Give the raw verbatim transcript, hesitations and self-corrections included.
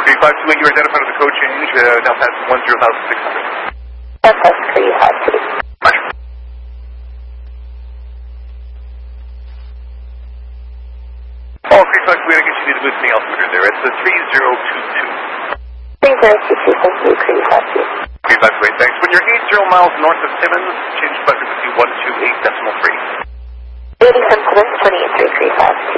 three five two eight, you're identified as a code change, uh, now past one zero thousand six hundred. That's three five two. Roger. Oh, three five two eight, I guess you need to move to the altimeter there. It's the three zero two two. three zero two two, thank you, three five two. three five two eight, thanks. When you're eighty miles north of Timmins, change to frequency one two eight decimal three. eighty from Timmins, twenty-eight three three five two.